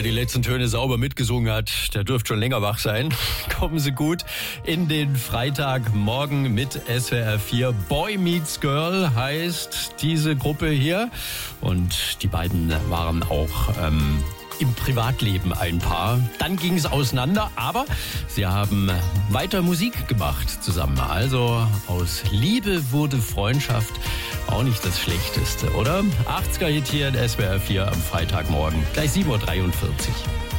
wer die letzten Töne sauber mitgesungen hat, der dürfte schon länger wach sein. Kommen Sie gut in den Freitagmorgen mit SWR 4. Boy Meets Girl heißt diese Gruppe hier. Und die beiden waren auch im Privatleben ein Paar. Dann ging es auseinander, aber sie haben weiter Musik gemacht zusammen. Also aus Liebe wurde Freundschaft auch nicht das Schlechteste, oder? 80er-Hit hier in SWR 4 am Freitagmorgen, gleich 7.43 Uhr.